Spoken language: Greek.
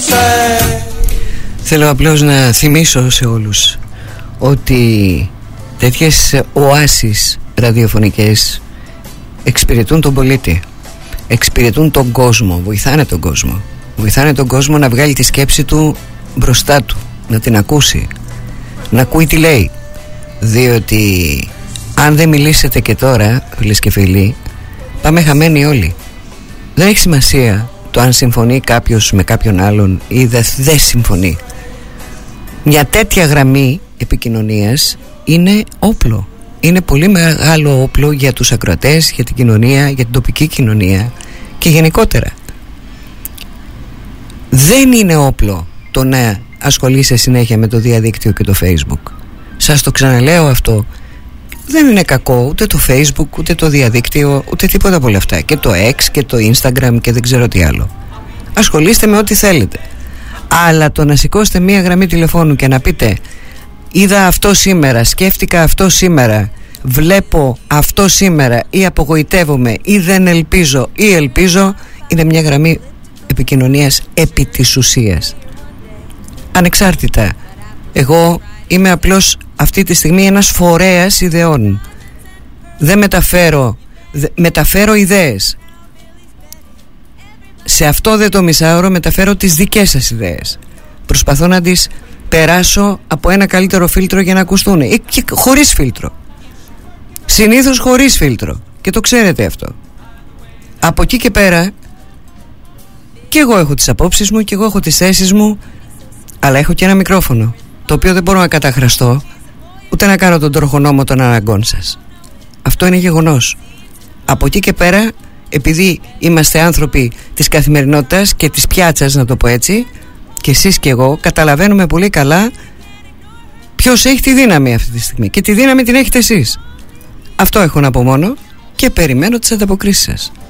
Θέλω απλώς να θυμίσω σε όλους ότι τέτοιες οάσεις ραδιοφωνικές εξυπηρετούν τον πολίτη, εξυπηρετούν τον κόσμο, βοηθάνε τον κόσμο. Βοηθάνε τον κόσμο να βγάλει τη σκέψη του μπροστά του, να την ακούσει, να ακούει τι λέει. Διότι αν δεν μιλήσετε και τώρα, φίλες και φίλοι, πάμε χαμένοι όλοι. Δεν έχει σημασία το αν συμφωνεί κάποιος με κάποιον άλλον ή δεν συμφωνεί. Μια τέτοια γραμμή επικοινωνίας είναι όπλο. Είναι πολύ μεγάλο όπλο για τους ακροατές, για την κοινωνία, για την τοπική κοινωνία και γενικότερα. Δεν είναι όπλο το να ασχολείσαι συνέχεια με το διαδίκτυο και το Facebook. Σας το ξαναλέω αυτό. Δεν είναι κακό ούτε το Facebook, ούτε το διαδίκτυο, ούτε τίποτα από όλα αυτά. Και το X και το Instagram και δεν ξέρω τι άλλο. Ασχολείστε με ό,τι θέλετε. Αλλά το να σηκώσετε μία γραμμή τηλεφώνου και να πείτε είδα αυτό σήμερα, σκέφτηκα αυτό σήμερα, βλέπω αυτό σήμερα ή απογοητεύομαι ή δεν ελπίζω ή ελπίζω, είναι μια γραμμή επικοινωνίας επί της ουσίας. Ανεξάρτητα, εγώ είμαι απλώς αυτή τη στιγμή ένας φορέας ιδεών. Δεν μεταφέρω ιδέες. Σε αυτό δε το μισάωρο μεταφέρω τις δικές σας ιδέες. Προσπαθώ να τις περάσω από ένα καλύτερο φίλτρο για να ακουστούν. Και χωρίς φίλτρο. Συνήθως χωρίς φίλτρο. Και το ξέρετε αυτό. Από εκεί και πέρα και εγώ έχω τις απόψεις μου και εγώ έχω τις θέσεις μου, αλλά έχω και ένα μικρόφωνο, το οποίο δεν μπορώ να καταχραστώ, ούτε να κάνω τον τροχονόμο των αναγκών σας. Αυτό είναι γεγονός. Από εκεί και πέρα, επειδή είμαστε άνθρωποι της καθημερινότητας και της πιάτσας, να το πω έτσι, και εσείς και εγώ καταλαβαίνουμε πολύ καλά ποιος έχει τη δύναμη αυτή τη στιγμή. Και τη δύναμη την έχετε εσείς. Αυτό έχω να πω μόνο και περιμένω τις ανταποκρίσεις σας.